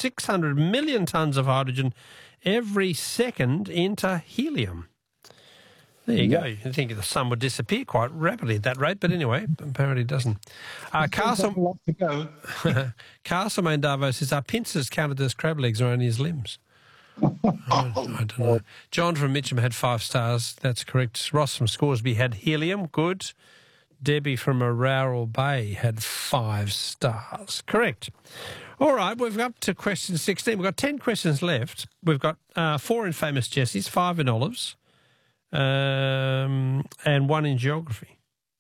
600 million tonnes of hydrogen every second into helium. There you go. You'd think the sun would disappear quite rapidly at that rate, but anyway, apparently it doesn't. Castle Mandavo says, are pincers counted as crab legs or only as limbs? I don't know. John from Mitcham had 5 stars. That's correct. Ross from Scoresby had helium. Good. Debbie from Araral Bay had 5 stars. Correct. All right, we've up to question 16. We've got 10 questions left. We've got 4 in Famous Jessie's, 5 in Olives, and 1 in Geography.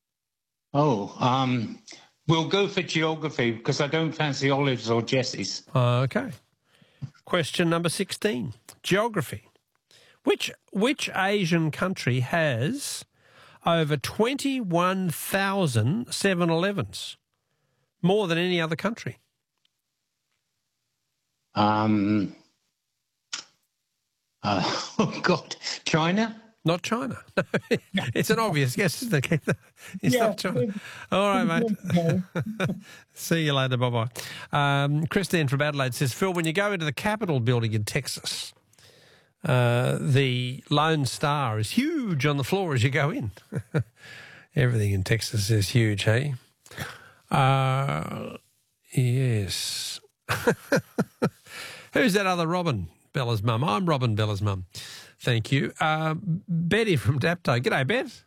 We'll go for Geography because I don't fancy Olives or Jessie's. Okay. Question number 16. Geography. Which Asian country has over 21,000 7-Elevens? More than any other country. Oh, God. China? Not China. No, it's an obvious guess, isn't it? It's not China. All right, mate. See you later. Bye-bye. Christine from Adelaide says, Phil, when you go into the Capitol building in Texas, the Lone Star is huge on the floor as you go in. Everything in Texas is huge, hey? Yes. Who's that other Robin? Bella's mum. I'm Robin, Bella's mum. Thank you. Betty from Dapto. G'day, Bet.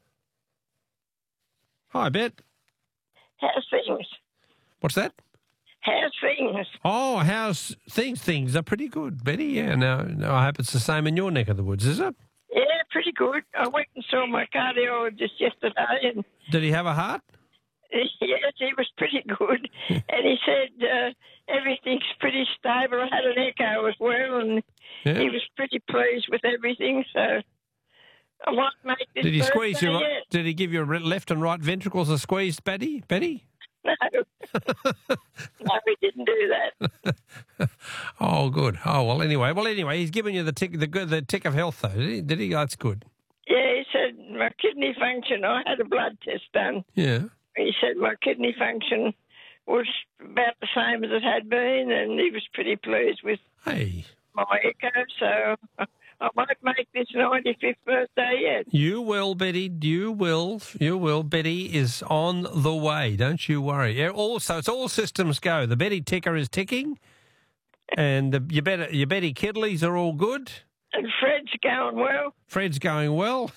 Hi, Bet. How's things? What's that? How's things? Oh, how's things? Things are pretty good, Betty. Yeah, no, I hope it's the same in your neck of the woods, is it? Yeah, pretty good. I went and saw my cardiologist yesterday. And did he have a heart? Yes, he was pretty good. And he said everything's pretty stable. I had an echo as well, and he was pretty pleased with everything. So I might make this. Did he squeeze you? Yet. Did he give your left and right ventricles a squeeze, Betty? No. No, he didn't do that. Oh, good. Oh, well, anyway, he's given you the tick of health, though. Did he? That's good. Yeah, he said my kidney function. I had a blood test done. Yeah. He said my kidney function was about the same as it had been, and he was pretty pleased with my echo. So I might make this 95th birthday yet. You will, Betty. You will. Betty is on the way. Don't you worry. Yeah, also, it's all systems go. The Betty ticker is ticking, and your Betty Kidleys are all good. And Fred's going well. Fred's going well.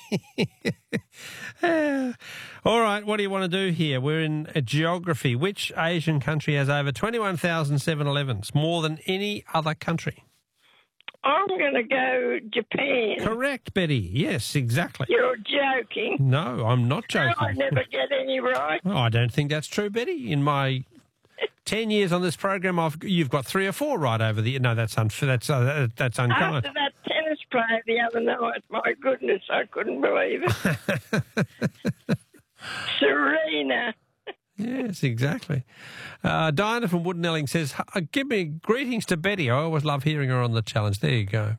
All right, what do you want to do here? We're in Geography. Which Asian country has over 21,000 7-Elevens, more than any other country? I'm going to go Japan. Correct, Betty. Yes, exactly. You're joking. No, I'm not joking. No, I never get any right. Oh, I don't think that's true, Betty. In my 10 years on this program, you've got 3 or 4 right over the. No, that's unkind. After that tennis player the other night, my goodness, I couldn't believe it. Serena. Yes, exactly. Diana from Woodenelling says, give me greetings to Betty. I always love hearing her on the challenge. There you go.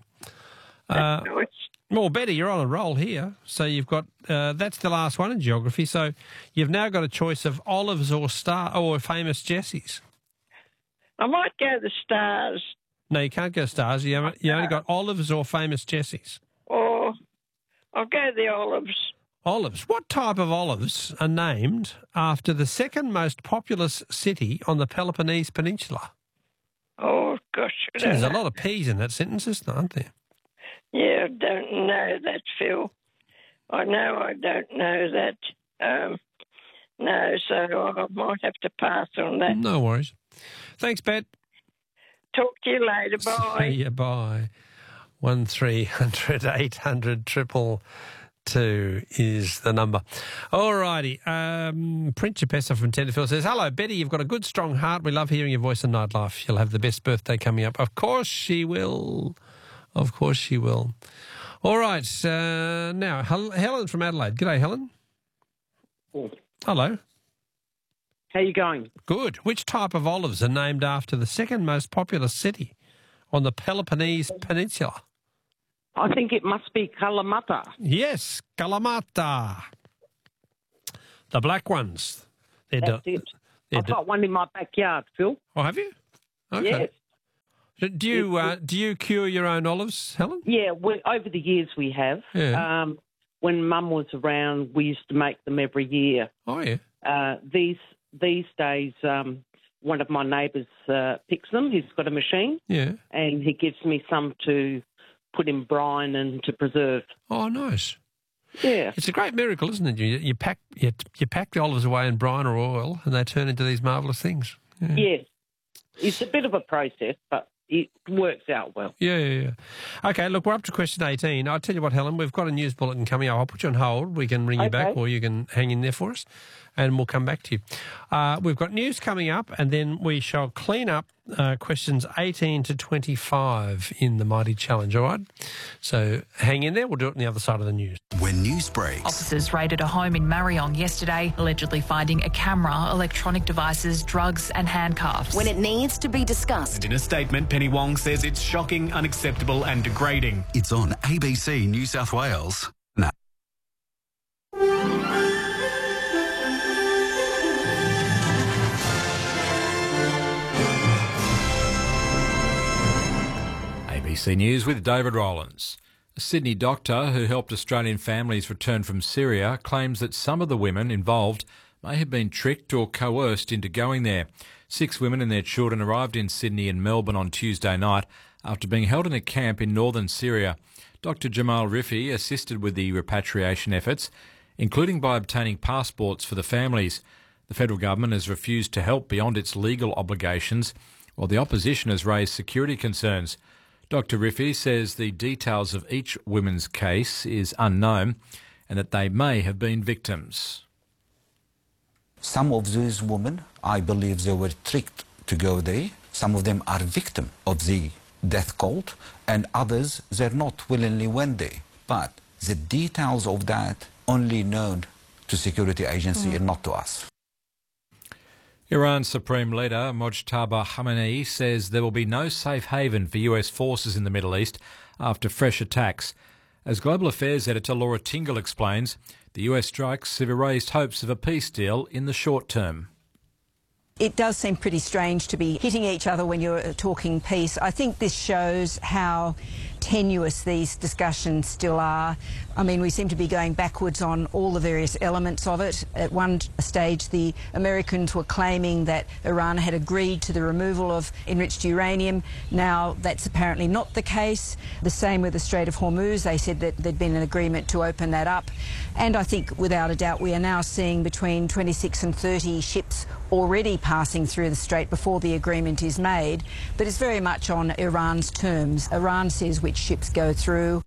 Well, Betty, you're on a roll here. So you've got, that's the last one in Geography. So you've now got a choice of Olives or Famous Jessie's. I might go the Stars. No, you can't go Stars. You only got Olives or Famous Jessie's. Or I'll go the Olives. Olives. What type of olives are named after the second most populous city on the Peloponnese Peninsula? Oh, gosh. There's a lot of P's in that sentence, aren't there? Yeah, I don't know that, Phil. I know I don't know that. No, so I might have to pass on that. No worries. Thanks, Bet. Talk to you later. Bye. See you, bye. 1300 800 222 is the number. All righty. Principessa from Tenterfield says, hello, Betty, you've got a good, strong heart. We love hearing your voice in Nightlife. You'll have the best birthday coming up. Of course she will. Of course she will. All right. Now, Helen from Adelaide. G'day, Helen. Good. Hello. How you going? Good. Which type of olives are named after the second most populous city on the Peloponnese Peninsula? I think it must be Kalamata. Yes, Kalamata. The black ones. That's it. I've got one in my backyard, Phil. Oh, have you? Okay. Yes. Do you cure your own olives, Helen? Yeah, over the years we have. Yeah. When Mum was around, we used to make them every year. Oh, yeah. These days, one of my neighbours picks them. He's got a machine. Yeah. And he gives me some to put in brine and to preserve. Oh, nice. Yeah. It's a great miracle, isn't it? You pack the olives away in brine or oil and they turn into these marvellous things. Yeah. It's a bit of a process, but it works out well. Yeah. Okay, look, we're up to question 18. I'll tell you what, Helen, we've got a news bulletin coming up. I'll put you on hold. We can ring you back or you can hang in there for us and we'll come back to you. We've got news coming up and then we shall clean up questions 18 to 25 in the Mighty Challenge, all right? So hang in there. We'll do it on the other side of the news. When news breaks. Officers raided a home in Marryong yesterday, allegedly finding a camera, electronic devices, drugs and handcuffs. When it needs to be discussed. And in a statement, Penny Wong says it's shocking, unacceptable and degrading. It's on ABC New South Wales. No. ABC News with David Rowlands. A Sydney doctor who helped Australian families return from Syria claims that some of the women involved may have been tricked or coerced into going there. 6 women and their children arrived in Sydney and Melbourne on Tuesday night after being held in a camp in northern Syria. Dr Jamal Rifi assisted with the repatriation efforts, including by obtaining passports for the families. The federal government has refused to help beyond its legal obligations, while the opposition has raised security concerns. Dr Rifi says the details of each woman's case is unknown and that they may have been victims. Some of these women, I believe they were tricked to go there. Some of them are victims of the death cult, and others, they're not willingly went there. But the details of that only known to security agency and not to us. Iran's Supreme Leader Mojtaba Khamenei says there will be no safe haven for US forces in the Middle East after fresh attacks. As Global Affairs editor Laura Tingle explains, the US strikes have erased hopes of a peace deal in the short term. It does seem pretty strange to be hitting each other when you're talking peace. I think this shows how tenuous these discussions still are. I mean, we seem to be going backwards on all the various elements of it. At one stage, the Americans were claiming that Iran had agreed to the removal of enriched uranium. Now, that's apparently not the case. The same with the Strait of Hormuz. They said that there'd been an agreement to open that up. And I think, without a doubt, we are now seeing between 26 and 30 ships already passing through the strait before the agreement is made. But it's very much on Iran's terms. Iran says which ships go through.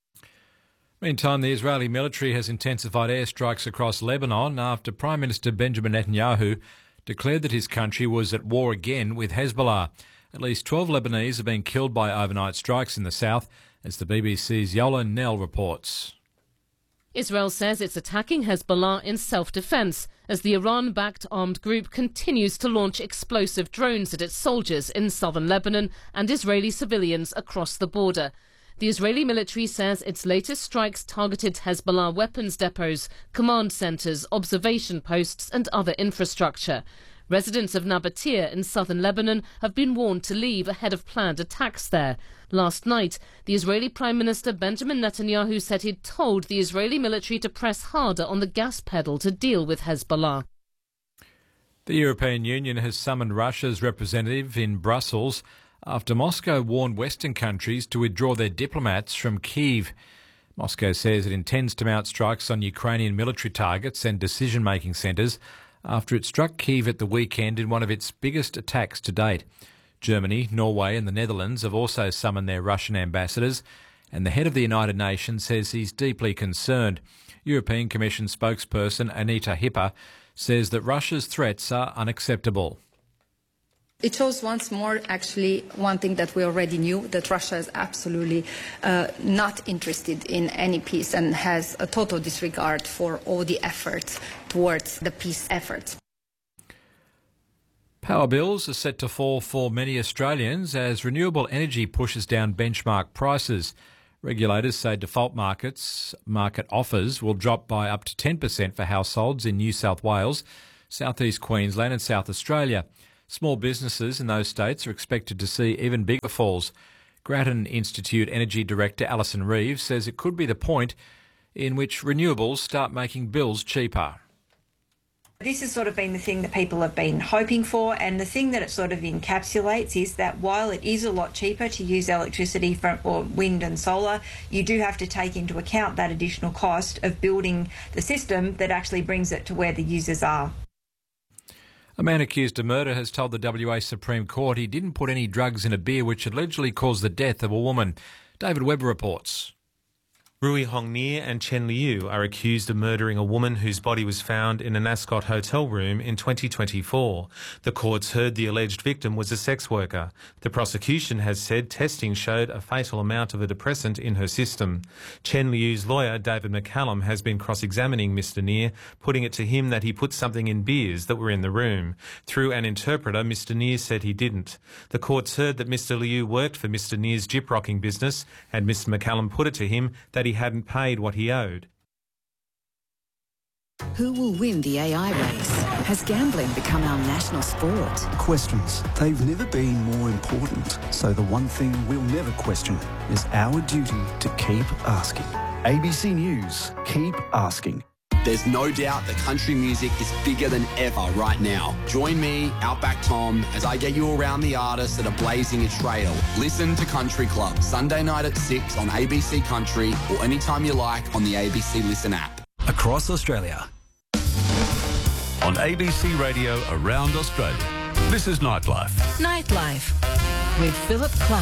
Meantime, the Israeli military has intensified airstrikes across Lebanon after Prime Minister Benjamin Netanyahu declared that his country was at war again with Hezbollah. At least 12 Lebanese have been killed by overnight strikes in the south, as the BBC's Yola Nell reports. Israel says it's attacking Hezbollah in self-defence as the Iran-backed armed group continues to launch explosive drones at its soldiers in southern Lebanon and Israeli civilians across the border. The Israeli military says its latest strikes targeted Hezbollah weapons depots, command centres, observation posts and other infrastructure. Residents of Nabatea in southern Lebanon have been warned to leave ahead of planned attacks there. Last night, the Israeli Prime Minister Benjamin Netanyahu said he'd told the Israeli military to press harder on the gas pedal to deal with Hezbollah. The European Union has summoned Russia's representative in Brussels after Moscow warned Western countries to withdraw their diplomats from Kyiv. Moscow says it intends to mount strikes on Ukrainian military targets and decision-making centres after it struck Kyiv at the weekend in one of its biggest attacks to date. Germany, Norway and the Netherlands have also summoned their Russian ambassadors, and the head of the United Nations says he's deeply concerned. European Commission spokesperson Anita Hipper says that Russia's threats are unacceptable. It shows once more, actually, one thing that we already knew, that Russia is absolutely not interested in any peace and has a total disregard for all the efforts towards the peace efforts. Power bills are set to fall for many Australians as renewable energy pushes down benchmark prices. Regulators say default market offers will drop by up to 10% for households in New South Wales, South East Queensland and South Australia. Small businesses in those states are expected to see even bigger falls. Grattan Institute Energy Director Alison Reeves says it could be the point in which renewables start making bills cheaper. This has sort of been the thing that people have been hoping for, and the thing that it sort of encapsulates is that while it is a lot cheaper to use electricity or wind and solar, you do have to take into account that additional cost of building the system that actually brings it to where the users are. A man accused of murder has told the WA Supreme Court he didn't put any drugs in a beer which allegedly caused the death of a woman. David Webber reports. Rui Hongmir and Chen Liu are accused of murdering a woman whose body was found in an Ascot hotel room in 2024. The courts heard the alleged victim was a sex worker. The prosecution has said testing showed a fatal amount of a depressant in her system. Chen Liu's lawyer, David McCallum, has been cross-examining Mr Neer, putting it to him that he put something in beers that were in the room. Through an interpreter, Mr Neer said he didn't. The courts heard that Mr Liu worked for Mr Neer's gyp-rocking business, and Mr McCallum put it to him that he hadn't paid what he owed. Who will win the AI race? Has gambling become our national sport? Questions. They've never been more important. So the one thing we'll never question is our duty to keep asking. ABC News, keep asking. There's no doubt that country music is bigger than ever right now. Join me, Outback Tom, as I get you around the artists that are blazing a trail. Listen to Country Club, Sunday night at 6 on ABC Country or anytime you like on the ABC Listen app. Across Australia. On ABC Radio around Australia. This is Nightlife. Nightlife with Philip Clark.